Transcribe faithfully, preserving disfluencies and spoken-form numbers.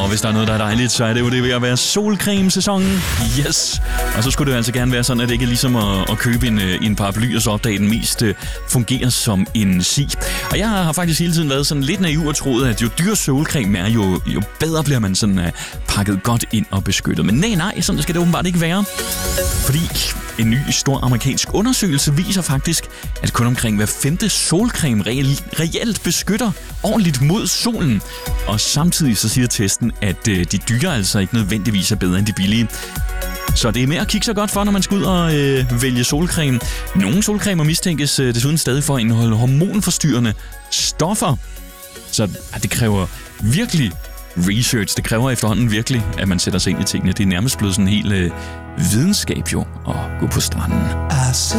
Og hvis der er noget, der er dejligt, så er det jo det ved at være solcreme-sæsonen. Yes! Og så skulle det altså gerne være sådan, at det ikke er ligesom at, at købe en, en paraply, og så opdage den mest uh, fungerer som en si. Og jeg har faktisk hele tiden været sådan lidt naiv og troet, at jo dyrere solcreme er, jo, jo bedre bliver man sådan uh, pakket godt ind og beskyttet. Men nej, nej, sådan skal det åbenbart ikke være. Fordi en ny stor amerikansk undersøgelse viser faktisk, at kun omkring hver femte solcreme re- reelt beskytter ordentligt mod solen. Og samtidig så siger testen, at øh, de dyre altså ikke nødvendigvis er bedre end de billige. Så det er mere at kigge så godt for, når man skal ud og øh, vælge solcreme. Nogle solcremer mistænkes øh, desuden stadig for at indeholde hormonforstyrrende stoffer. Så ja, det kræver virkelig research. Det kræver efterhånden virkelig, at man sætter sig ind i tingene. Det er nærmest blevet sådan en hel øh, videnskab jo at gå på stranden.